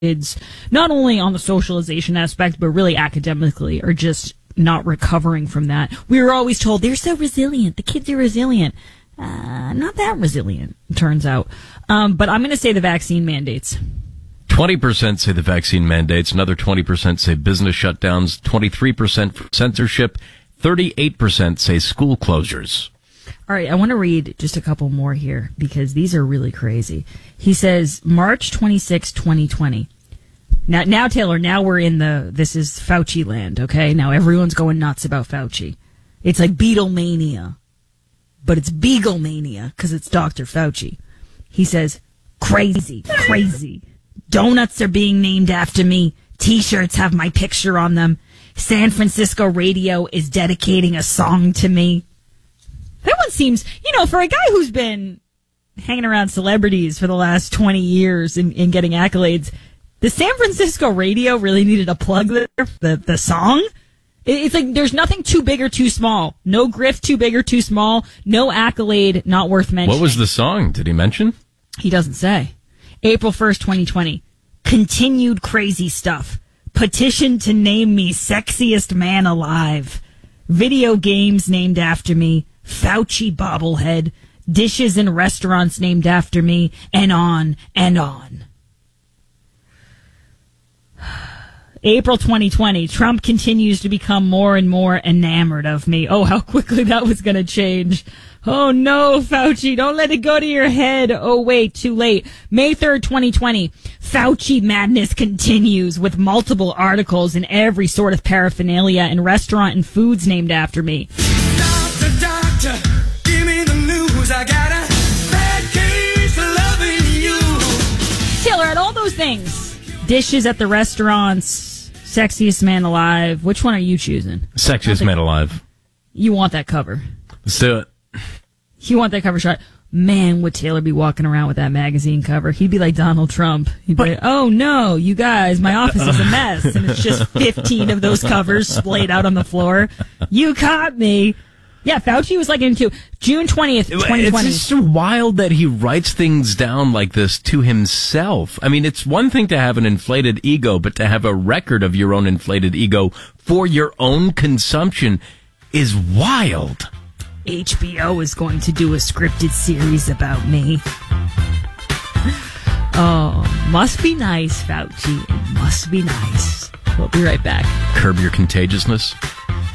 kids, not only on the socialization aspect, but really academically, are just not recovering from that. We were always told they're so resilient. The kids are resilient. Not that resilient, it turns out. But I'm going to say the vaccine mandates. 20% say the vaccine mandates. Another 20% say business shutdowns. 23% for censorship. 38% say school closures. All right, I want to read just a couple more here because these are really crazy. He says, March 26, 2020. Now, Taylor, now we're in this is Fauci land, okay? Now everyone's going nuts about Fauci. It's like Beatlemania, but it's Beaglemania because it's Dr. Fauci. He says, crazy. Donuts are being named after me. T-shirts have my picture on them. San Francisco radio is dedicating a song to me. That one seems, for a guy who's been hanging around celebrities for the last 20 years and getting accolades, the San Francisco radio really needed a plug there, the song. It's like there's nothing too big or too small. No grift too big or too small. No accolade not worth mentioning. What was the song? Did he mention? He doesn't say. April 1st, 2020. Continued crazy stuff. Petition to name me sexiest man alive. Video games named after me. Fauci bobblehead. Dishes in restaurants named after me. And on and on. April 2020, Trump continues to become more and more enamored of me. Oh, how quickly that was going to change. Oh no, Fauci, don't let it go to your head. Oh wait, too late. May 3rd, 2020, Fauci madness continues with multiple articles and every sort of paraphernalia and restaurant and foods named after me. Doctor, give me the news. I got a bad case of loving you. Taylor, at all those things, dishes at the restaurants, sexiest man alive, which one are you choosing? Sexiest man alive. You want that cover. Let's do it. You want that cover shot. Man, would Taylor be walking around with that magazine cover? He'd be like Donald Trump. He'd be like, oh no, you guys, my office is a mess. And it's just 15 of those covers splayed out on the floor. You caught me. Yeah, Fauci was like into June 20th, 2020. It's just wild that he writes things down like this to himself. I mean, it's one thing to have an inflated ego, but to have a record of your own inflated ego for your own consumption is wild. HBO is going to do a scripted series about me. Oh, must be nice, Fauci. It must be nice. We'll be right back. Curb your contagiousness.